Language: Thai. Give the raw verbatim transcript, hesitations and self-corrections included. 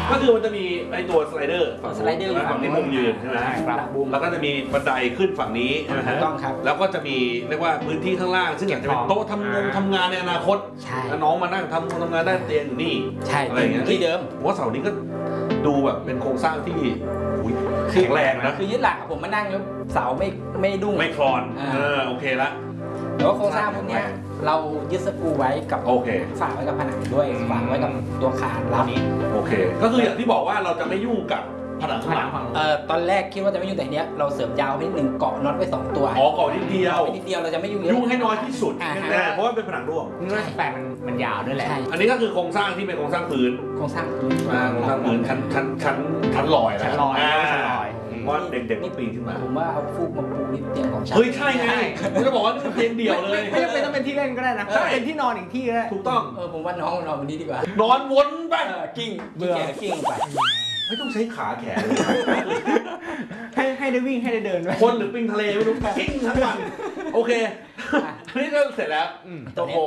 ก็คือมันจะมีไอตัวสไลเดอร์ฝั่งสไลเดอร์อยู่ฝั่งที่มุมยืนใช่ไหมครับบูมแล้วก็จะมีบันไดขึ้นฝั่งนี้ใช่ไหมถูกต้องครับแล้วก็จะมีเรียกว่าพื้นที่ข้างล่าง ซึ่งอาจจะเป็นโต๊ะทำงานทำงานในอนาคตใช่แล้วน้องมานั่งทำทำงานได้เตียงอยู่นี่ใช่อะไรอย่างเงี้ยที่เดิมผมว่าเสานี้ก็ดูแบบเป็นโครงสร้างที่อุ๊ยแข็งแรงนะคือยึดหลักผมมานั่งแล้วเสาไม่ไม่ดุ้งไม่คลอนอ่าเออโอเคละแต่ว่าโครงสร้างพวกเนี้ยเรายึดสกรูไว้กับโอเคฝากไว้กับผนังด้วยฝากไว้กับตัวคานรับโอเค ก็คืออย่างที่บอกว่าเราจะไม่ยุ่งกับผนังข้างหลังเอ่อตอนแรกคิดว่าจะไม่ยุ่งแต่ทีเนี้ยเราเสริมยาวไปนิดนึงเกาะน็อตไว้สองตัวอ๋อก่อนนิดเดียวไปนิดเดียวเราจะไม่ยุ่งเยอะยุ่งให้น้อยที่สุดอ่าฮะแน่ๆเพราะว่าเป็นผนังร่วมนี่ว่าแปดมันมันยาวด้วยแหละใช่อันนี้ก็คือโครงสร้างที่เป็นโครงสร้างพื้นโครงสร้างพื้นอ่าโครงสร้างพื้นชั้นชั้นชั้นชั้นลอยนะชั้นลอยาชั้นลอยเพราะว่าเด็กๆนี่ปีนขึ้นมาผมว่าเอาฟูกมาปูนี่เตียงของฉันเฮ้ยใช่ไงผมจะบอกว่านี่เป็นเตียงเดี่ยวเลยไม่จำเป็นต้องเป็นที่เล่นก็ได้นะใช่เป็นที่นอนอีกที่ก็ได้ถูกต้องเออผมว่าน้องนอนวันนี้ดีกว่านอนวนไปเออกิ้งเบื่อแกกิ้งลงไปไม่ต้องใช้ขาแขนเลยให้ให้ได้วิ่งให้ได้เดินด้วยคนหรือปิงทะเลไม่รู้กิ้งทั้งวันโอเคอันนี้ก็เสร็จแล้วอืมตัวโครง